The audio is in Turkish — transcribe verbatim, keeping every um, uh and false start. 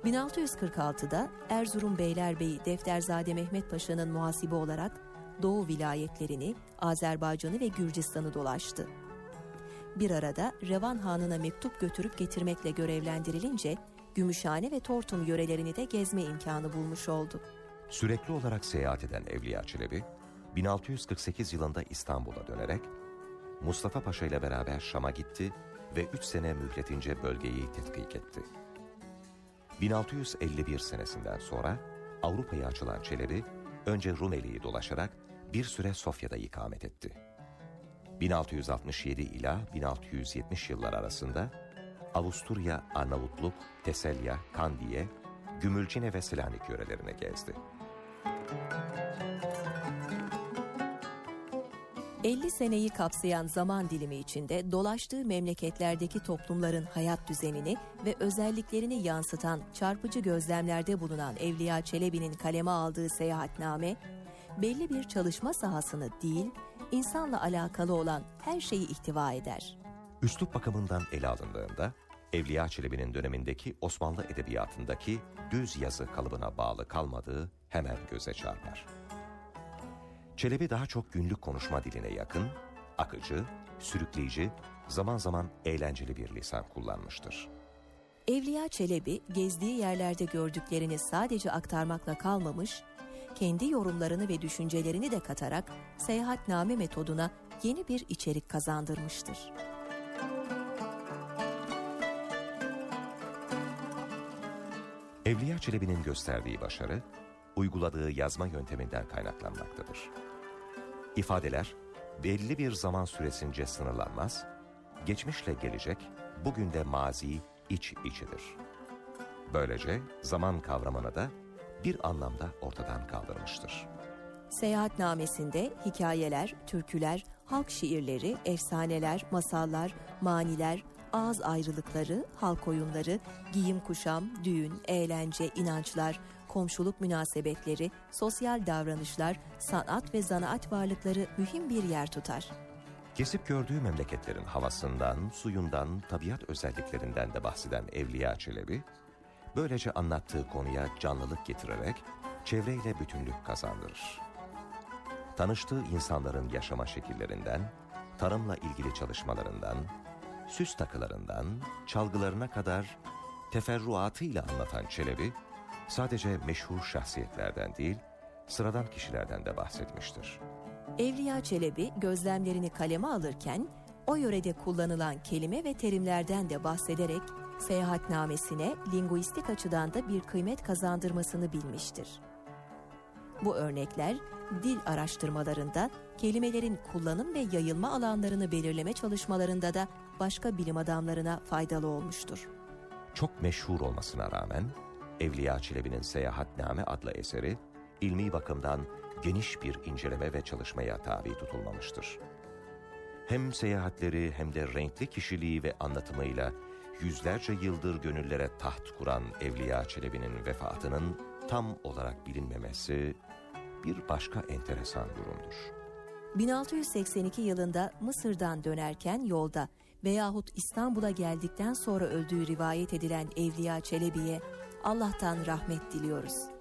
bin altı yüz kırk altıda Erzurum Beylerbeyi Defterzade Mehmet Paşa'nın muhasibi olarak Doğu vilayetlerini, Azerbaycan'ı ve Gürcistan'ı dolaştı. Bir arada Revan Hanı'na mektup götürüp getirmekle görevlendirilince Gümüşhane ve Tortum yörelerini de gezme imkanı bulmuş oldu. Sürekli olarak seyahat eden Evliya Çelebi, bin altı yüz kırk sekiz yılında İstanbul'a dönerek Mustafa Paşa ile beraber Şam'a gitti ve üç sene mühletince bölgeyi tetkik etti. bin altı yüz elli bir senesinden sonra Avrupa'ya açılan Çelebi, önce Rumeli'yi dolaşarak bir süre Sofya'da ikamet etti. bin altı yüz altmış yedi ila bin altı yüz yetmiş yıllar arasında Avusturya, Arnavutluk, Teselya, Kandiye, Gümülcine ve Selanik yörelerini gezdi. elli seneyi kapsayan zaman dilimi içinde dolaştığı memleketlerdeki toplumların hayat düzenini ve özelliklerini yansıtan çarpıcı gözlemlerde bulunan Evliya Çelebi'nin kaleme aldığı seyahatname, belli bir çalışma sahasını değil, insanla alakalı olan her şeyi ihtiva eder. Üslup bakımından ele alındığında, Evliya Çelebi'nin dönemindeki Osmanlı edebiyatındaki düz yazı kalıbına bağlı kalmadığı hemen göze çarpar. Çelebi daha çok günlük konuşma diline yakın, akıcı, sürükleyici, zaman zaman eğlenceli bir lisan kullanmıştır. Evliya Çelebi, gezdiği yerlerde gördüklerini sadece aktarmakla kalmamış, kendi yorumlarını ve düşüncelerini de katarak seyahatname metoduna yeni bir içerik kazandırmıştır. Evliya Çelebi'nin gösterdiği başarı, uyguladığı yazma yönteminden kaynaklanmaktadır. İfadeler belli bir zaman süresince sınırlanmaz, geçmişle gelecek, bugün de mazi iç içedir. Böylece zaman kavramını da bir anlamda ortadan kaldırmıştır. Seyahatnamesinde hikayeler, türküler, halk şiirleri, efsaneler, masallar, maniler, ağız ayrılıkları, halk oyunları, giyim kuşam, düğün, eğlence, inançlar, komşuluk münasebetleri, sosyal davranışlar, sanat ve zanaat varlıkları mühim bir yer tutar. Gezip gördüğü memleketlerin havasından, suyundan, tabiat özelliklerinden de bahseden Evliya Çelebi, böylece anlattığı konuya canlılık getirerek çevreyle bütünlük kazandırır. Tanıştığı insanların yaşama şekillerinden, tarımla ilgili çalışmalarından, süs takılarından, çalgılarına kadar teferruatıyla anlatan Çelebi, sadece meşhur şahsiyetlerden değil, sıradan kişilerden de bahsetmiştir. Evliya Çelebi gözlemlerini kaleme alırken, o yörede kullanılan kelime ve terimlerden de bahsederek, seyahatnamesine linguistik açıdan da bir kıymet kazandırmasını bilmiştir. Bu örnekler, dil araştırmalarında, kelimelerin kullanım ve yayılma alanlarını belirleme çalışmalarında da başka bilim adamlarına faydalı olmuştur. Çok meşhur olmasına rağmen, Evliya Çelebi'nin Seyahatname adlı eseri, ilmi bakımdan geniş bir inceleme ve çalışmaya tabi tutulmamıştır. Hem seyahatleri hem de renkli kişiliği ve anlatımıyla yüzlerce yıldır gönüllere taht kuran Evliya Çelebi'nin vefatının tam olarak bilinmemesi bir başka enteresan durumdur. bin altı yüz seksen iki yılında Mısır'dan dönerken yolda veyahut İstanbul'a geldikten sonra öldüğü rivayet edilen Evliya Çelebi'ye Allah'tan rahmet diliyoruz.